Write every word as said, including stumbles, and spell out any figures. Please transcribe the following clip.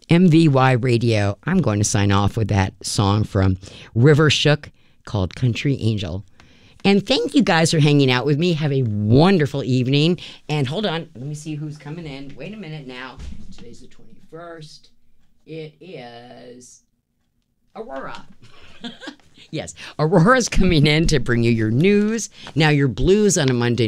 M V Y Radio. I'm going to sign off with that song from River Shook called Country Angel. And thank you guys for hanging out with me. Have a wonderful evening. And hold on, let me see who's coming in. Wait a minute now. Today's the twenty-first. It is Aurora. Yes, Aurora's coming in to bring you your news. Now your blues on a Monday